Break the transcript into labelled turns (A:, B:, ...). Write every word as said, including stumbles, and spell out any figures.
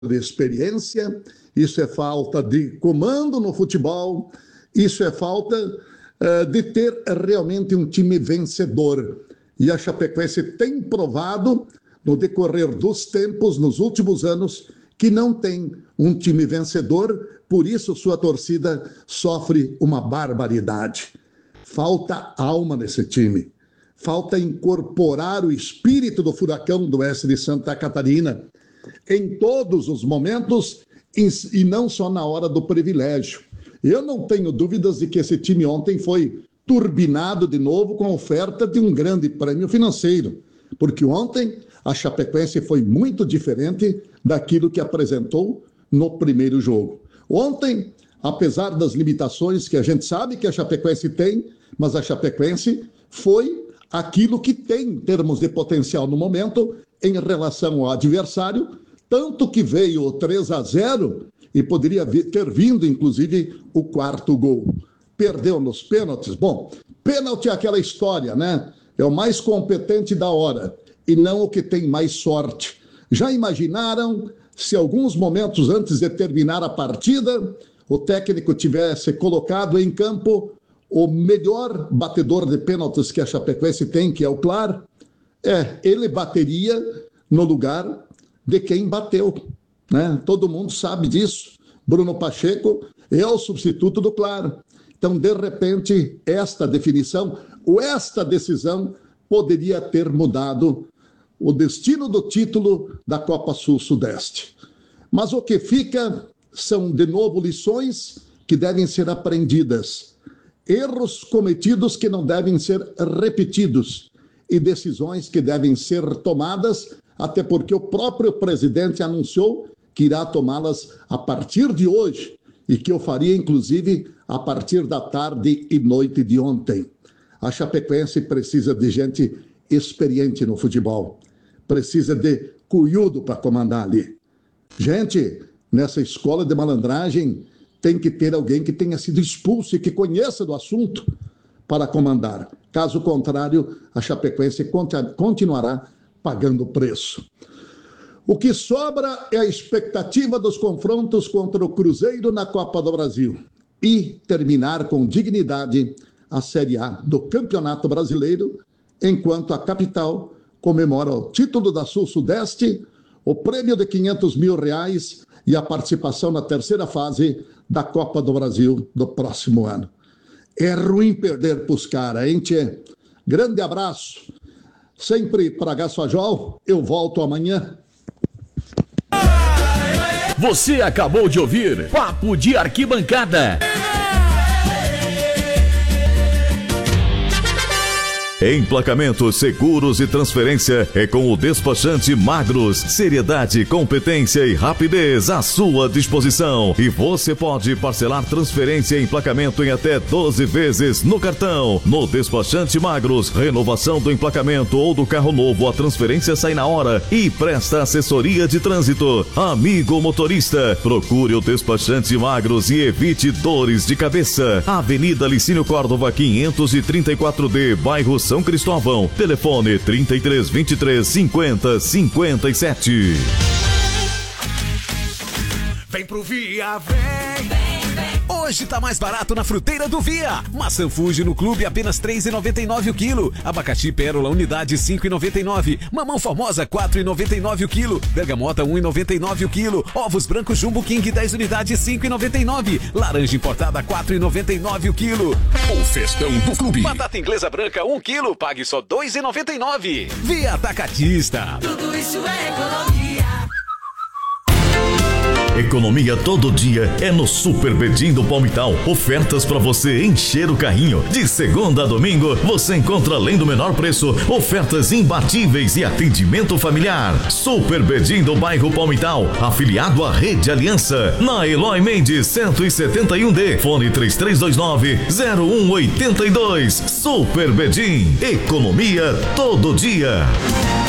A: de experiência, isso é falta de comando no futebol, isso é falta uh, de ter realmente um time vencedor. E a Chapecoense tem provado, no decorrer dos tempos, nos últimos anos, que não tem um time vencedor, por isso sua torcida sofre uma barbaridade. Falta alma nesse time, falta incorporar o espírito do Furacão do Oeste de Santa Catarina em todos os momentos e não só na hora do privilégio. Eu não tenho dúvidas de que esse time ontem foi turbinado de novo com a oferta de um grande prêmio financeiro, porque ontem a Chapecoense foi muito diferente daquilo que apresentou no primeiro jogo. Ontem, apesar das limitações que a gente sabe que a Chapecoense tem, mas a Chapecoense foi aquilo que tem em termos de potencial no momento em relação ao adversário, tanto que veio o três a zero e poderia ter vindo, inclusive, o quarto gol. Perdeu nos pênaltis. Bom, pênalti é aquela história, né? É o mais competente da hora e não o que tem mais sorte. Já imaginaram se alguns momentos antes de terminar a partida o técnico tivesse colocado em campo o melhor batedor de pênaltis que a Chapecoense tem, que é o Clar? É, ele bateria no lugar de quem bateu, né? Todo mundo sabe disso. Bruno Pacheco é o substituto do Clar. Então, de repente, esta definição, ou esta decisão, poderia ter mudado o destino do título da Copa Sul-Sudeste. Mas o que fica são, de novo, lições que devem ser aprendidas, erros cometidos que não devem ser repetidos e decisões que devem ser tomadas, até porque o próprio presidente anunciou que irá tomá-las a partir de hoje e que eu faria, inclusive, a partir da tarde e noite de ontem. A Chapecoense precisa de gente experiente no futebol, precisa de cuiudo para comandar ali. Gente, nessa escola de malandragem tem que ter alguém que tenha sido expulso e que conheça do assunto para comandar. Caso contrário, a Chapecoense continuará pagando preço. O que sobra é a expectativa dos confrontos contra o Cruzeiro na Copa do Brasil e terminar com dignidade a Série A do Campeonato Brasileiro, enquanto a capital comemora o título da Sul-Sudeste, o prêmio de quinhentos mil reais e a participação na terceira fase da Copa do Brasil do próximo ano. É ruim perder para os caras, hein, tchê? Grande abraço. Sempre para Gaçajol, eu volto amanhã.
B: Você acabou de ouvir Papo de Arquibancada. Emplacamentos, seguros e transferência é com o despachante Magros. Seriedade, competência e rapidez à sua disposição. E você pode parcelar transferência e emplacamento em até doze vezes no cartão. No despachante Magros, renovação do emplacamento ou do carro novo, a transferência sai na hora e presta assessoria de trânsito. Amigo motorista, procure o despachante Magros e evite dores de cabeça. Avenida Licínio Córdova quinhentos e trinta e quatro D, bairro São Cristóvão. Telefone trinta e três, vinte e três, cinquenta, cinquenta e sete.
C: Vem pro Via, vem, vem, vem. Hoje tá mais barato na fruteira do Via. Maçã Fuji no clube apenas três reais e noventa e nove centavos o quilo. Abacaxi Pérola unidade cinco reais e noventa e nove centavos. Mamão Formosa quatro reais e noventa e nove centavos o quilo. Bergamota um real e noventa e nove centavos o quilo. Ovos brancos Jumbo King dez unidades cinco reais e noventa e nove centavos. Laranja importada quatro reais e noventa e nove centavos o quilo.
B: O festão do clube.
C: Batata inglesa branca um quilo, pague só dois reais e noventa e nove centavos. Via Atacadista.
D: Tudo isso é economia.
B: Economia todo dia é no Super Bedim do Palmital. Ofertas para você encher o carrinho. De segunda a domingo, você encontra, além do menor preço, ofertas imbatíveis e atendimento familiar. Super Bedim do bairro Palmital, afiliado à Rede Aliança. Na Eloy Mendes cento e setenta e um D, fone três três dois nove, zero um oito dois. Super Bedim, economia todo dia.